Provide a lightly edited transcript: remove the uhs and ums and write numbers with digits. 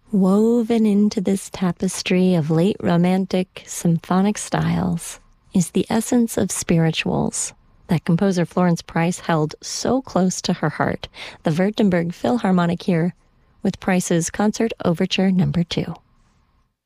Woven into this tapestry of late Romantic symphonic styles is the essence of spirituals that composer Florence Price held so close to her heart. The Württemberg Philharmonic here with Price's Concert Overture No. 2.